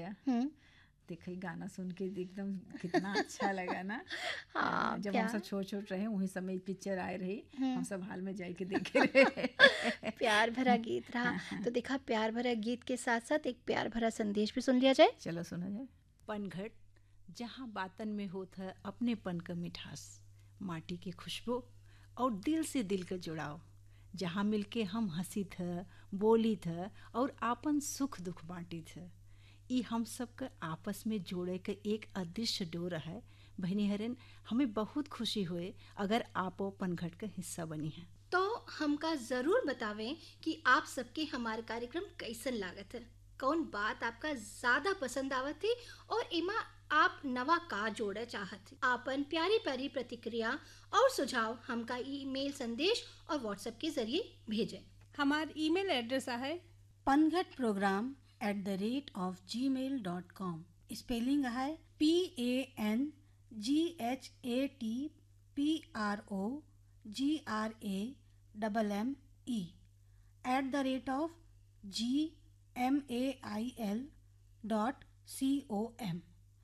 भैया। हम्म। देखिए गाना सुन के एकदम कितना अच्छा लगा ना। हाँ, जब हम सब छोट रहे वही समय पिक्चर आए रही, हम सब हाल में जाके देखे रहे। प्यार भरा गीत रहा। तो देखा, प्यार भरा गीत के साथ साथ एक प्यार भरा संदेश भी सुन लिया जाए। चलो सुना जाए। पनघट जहाँ बातन में होत है अपनेपन का मिठास, माटी की खुशबू और दिल से दिल का जुड़ाव, जहाँ मिलके हम हंसी थ, बोली थ और आपन सुख दुख बांटी थ। ई हम सबका आपस में जोड़े के एक अदृश्य डोर है। बहनी हरन, हमें बहुत खुशी हुए अगर आपो पनघट का हिस्सा बनी है। तो हमका जरूर बतावें कि आप सबके हमारे कार्यक्रम कैसन लागत है, कौन बात आपका ज्यादा पसंद आवत है और इमा आप नवा का जोड़े चाहत है। आपन प्यारी प्यारी प्रतिक्रिया और सुझाव हमका ईमेल संदेश और व्हाट्सएप के जरिए भेजें। हमार ईमेल एड्रेस है pangatprogram@gmail.com। स्पेलिंग है PANGATPROGMAIL.com।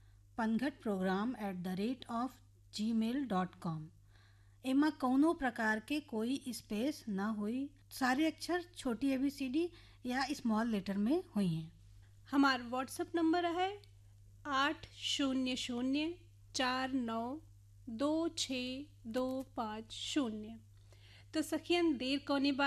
pangatprogram@gmail.com। एमा कौनो प्रकार के कोई स्पेस ना हुई, सारे अक्षर छोटी ABCD या स्मॉल लेटर में हुई हैं। हमार व्हाट्सएप नंबर है 800492626250। तो सखियन, देर कौनी बात